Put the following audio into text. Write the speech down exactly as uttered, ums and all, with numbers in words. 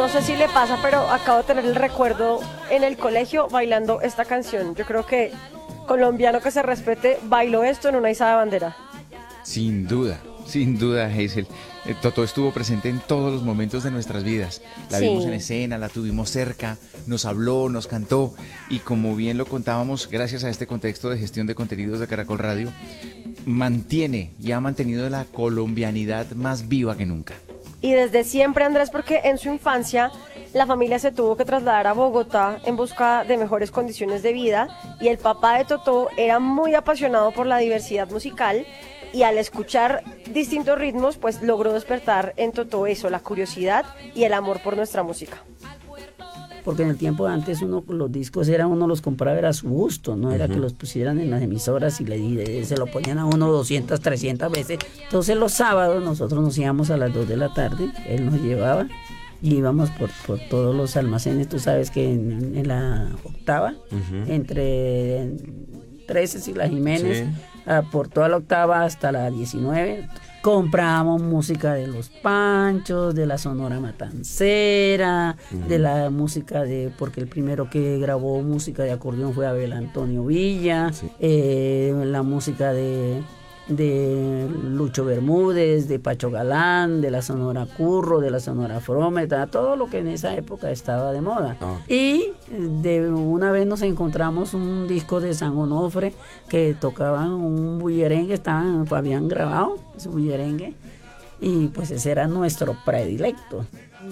no sé si le pasa, pero acabo de tener el recuerdo en el colegio bailando esta canción. Yo creo que colombiano que se respete bailó esto en una izada de bandera. Sin duda, sin duda, Hazel. Eh, Totó estuvo presente en todos los momentos de nuestras vidas. La Sí. vimos en escena, la tuvimos cerca, nos habló, nos cantó. Y como bien lo contábamos, gracias a este contexto de gestión de contenidos de Caracol Radio, mantiene y ha mantenido la colombianidad más viva que nunca. Y desde siempre, Andrés, porque en su infancia la familia se tuvo que trasladar a Bogotá en busca de mejores condiciones de vida y el papá de Totó era muy apasionado por la diversidad musical y al escuchar distintos ritmos pues logró despertar en Totó eso, la curiosidad y el amor por nuestra música. Porque en el tiempo de antes uno los discos era uno los compraba era a su gusto, no era Ujú. que los pusieran en las emisoras y le, y se lo ponían a uno doscientas, trescientas veces. Entonces los sábados nosotros nos íbamos a las dos de la tarde, él nos llevaba y íbamos por, por todos los almacenes, tú sabes que en, en la octava, Ujú. entre trece y la Jiménez, Sí. ah, por toda la octava hasta la diecinueve, comprábamos música de Los Panchos, de la Sonora Matancera, Ujú. de la música de, porque el primero que grabó música de acordeón fue Abel Antonio Villa, Sí. eh, la música de, de Lucho Bermúdez, de Pacho Galán, de la Sonora Curro, de la Sonora Frómeta, todo lo que en esa época estaba de moda. Ah. Y de una vez nos encontramos un disco de San Onofre que tocaban un bullerengue, estaban, habían grabado ese bullerengue y pues ese era nuestro predilecto.